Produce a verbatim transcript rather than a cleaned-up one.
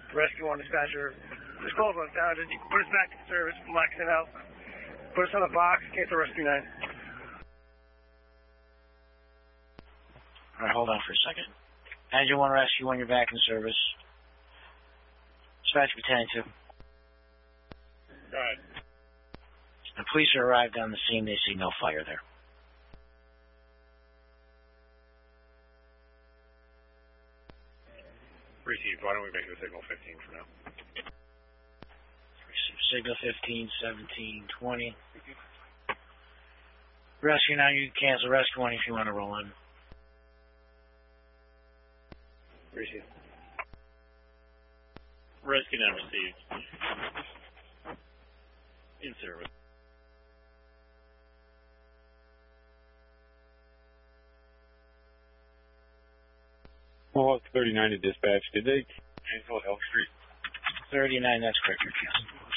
Rescue one dispatcher. This call's unfounded. You can put us back in service from Lexington. Put us on the box. Cancel Rescue nine. All right, hold on for a second. Engine one Rescue one, you're back in service. Dispatch Battalion two. Go ahead. The police are arrived on the scene. They see no fire there. Received. Why don't we make it a signal fifteen for now? Receive signal fifteen, seventeen, twenty. Rescue nine, you can cancel Rescue one if you want to roll in. Received. Rescue nine received. In service. Mohawk thirty-nine to dispatch. Did they cancel Elk Street? thirty-nine, that's correct. You're canceled.